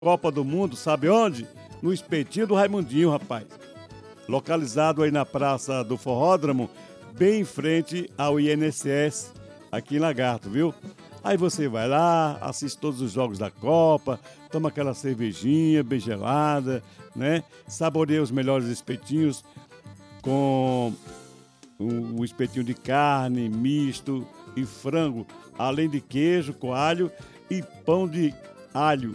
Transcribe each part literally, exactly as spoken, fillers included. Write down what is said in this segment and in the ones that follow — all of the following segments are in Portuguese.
Copa do Mundo, sabe onde? No Espetinho do Raimundinho, rapaz. Localizado aí na Praça do Forródromo, bem em frente ao I N S S, aqui em Lagarto, viu? Aí você vai lá, assiste todos os jogos da Copa, toma aquela cervejinha bem gelada, né? Saboreia os melhores espetinhos com o, o espetinho de carne, misto e frango, além de queijo, coalho e pão de alho.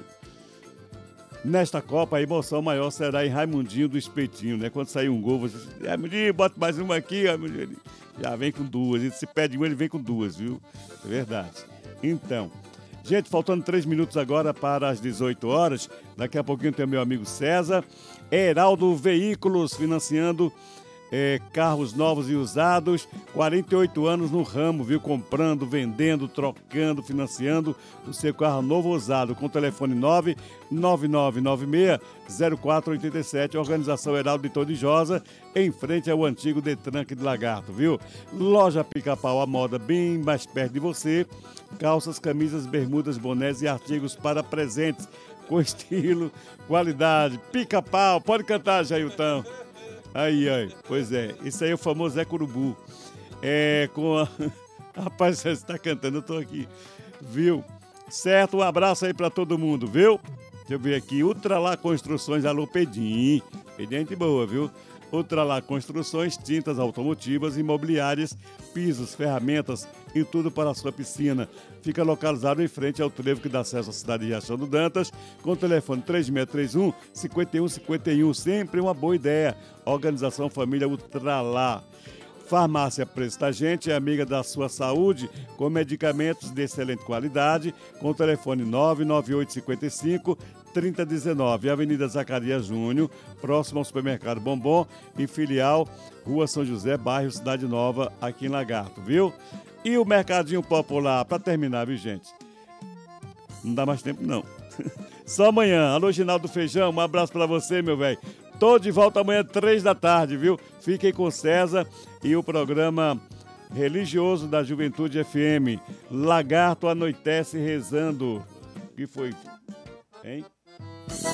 Nesta Copa, a emoção maior será em Raimundinho do Espetinho, né? Quando sair um gol, você diz, Raimundinho, bota mais uma aqui, Raimundinho. Ele já vem com duas. Ele se pede uma, ele vem com duas, viu? É verdade. Então, gente, faltando três minutos agora para as dezoito horas. Daqui a pouquinho tem o meu amigo César. Heraldo Veículos, financiando é, carros novos e usados. quarenta e oito anos no ramo, viu? Comprando, vendendo, trocando, financiando o seu carro novo ou usado. Com o telefone nove nove nove nove seis zero quatro oito sete. Organização Heraldo de Tordijosa, em frente ao antigo Detran aqui de Lagarto, viu? Loja Pica-Pau, a moda bem mais perto de você. Calças, camisas, bermudas, bonés e artigos para presentes com estilo, qualidade. Pica-Pau, pode cantar, Jailton. Aí, aí, pois é, esse aí é o famoso Zé Curubu. É, com a... Rapaz, você está cantando, eu tô aqui, viu? Certo, um abraço aí pra todo mundo, viu? Deixa eu ver aqui, Ultralá Construções, alô Pedim, Pedim é gente boa, viu? Ultralá Construções, tintas automotivas, imobiliárias, pisos, ferramentas e tudo para a sua piscina. Fica localizado em frente ao trevo que dá acesso à cidade de Riachão do Dantas, com o telefone três seis três um, cinco um cinco um. Sempre uma boa ideia. Organização Família Ultralá. Farmácia Preço da Gente é amiga da sua saúde, com medicamentos de excelente qualidade, com o telefone nove nove oito cinco cinco, três zero um nove, Avenida Zacarias Júnior, próximo ao Supermercado Bombom e filial Rua São José, bairro Cidade Nova, aqui em Lagarto, viu? E o Mercadinho Popular, para terminar, viu, gente? Não dá mais tempo, não. Só amanhã. Alô, Ginaldo Feijão, um abraço para você, meu velho. Tô de volta amanhã, três da tarde, viu? Fiquem com César e o programa religioso da Juventude F M. Lagarto anoitece rezando. O que foi? Hein?